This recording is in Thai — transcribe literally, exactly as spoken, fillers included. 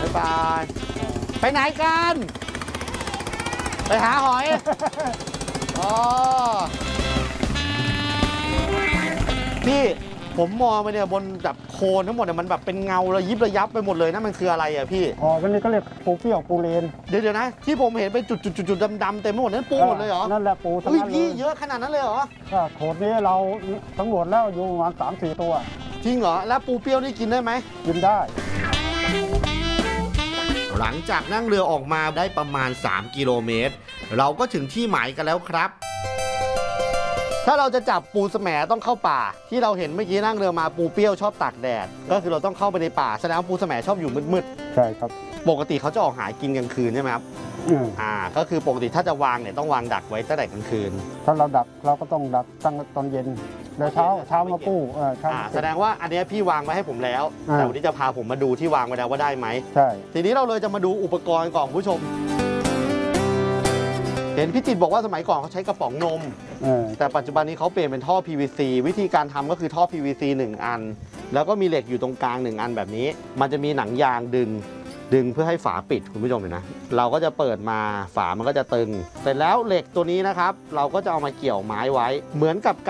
บ๊ายบายไปไหนกันไปหาหอยอ๋อพี่ผมมองไปเนี่ยบนแบบโคนทั้งหมดเนี่ยมันแบบเป็นเงาระยิบระยับไปหมดเลยนะมันคืออะไรอ่ะพี่อ๋อวันนี้ก็เรียกปูเปรี้ยวปูเลนเดี๋ยวเดี๋ยวนะที่ผมเห็นเป็นจุดๆๆดำๆเต็มไปหมดนั้นปูหมดเลยเหรอนั่นแหละปูทั้งเฮ้ยนั้นเลยพี่เยอะขนาดนั้นเลยเหรอก็โขดนี้เราสำรวจแล้วอยู่ประมาณสามสี่ตัวจริงเหรอแล้วปูเปรี้ยวนี่กินได้ไหมกินได้หลังจากนั่งเรือออกมาได้ประมาณสามกิโลเมตรเราก็ถึงที่หมายกันแล้วครับถ้าเราจะจับปูแสมต้องเข้าป่าที่เราเห็นเมื่อกี้นั่งเรือมาปูเปรี้ยวชอบตากแดดก็คือเราต้องเข้าไปในป่าแสดงว่าปูแสมชอบอยู่มืดๆใช่ครับปกติเขาจะออกหากินกลางคืนใช่ไหมครับอ่าก็คือปกติถ้าจะวางเนี่ยต้องวางดักไว้ตั้งแต่กลางคืนถ้าเราดักเราก็ต้องดักตั้งตอนเย็นเดี๋ยวเช้าเช้ามาปูเออเช้าแสดงว่าอันนี้พี่วางไว้ให้ผมแล้วแต่วันนี้จะพาผมมาดูที่วางไว้แล้วว่าได้ไหมใช่ทีนี้เราเลยจะมาดูอุปกรณ์ก่อนผู้ชมเห็นพี่จิตบอกว่าสมัยก่อนเขาใช้กระป๋องนมแต่ปัจจุบันนี้เขาเปลี่ยนเป็นท่อ พี วี ซี วิธีการทำก็คือท่อ พี วี ซี หนึ่งอันแล้วก็มีเหล็กอยู่ตรงกลางหนึ่งอันแบบนี้มันจะมีหนังยางดึงดึงเพื่อให้ฝาปิดคุณผู้ชมเห็นนะเราก็จะเปิดมาฝามันก็จะตึงเสร็จแล้วเหล็กตัวนี้นะครับเราก็จะเอามาเกี่ยวไม้ไว้เหมือนกับ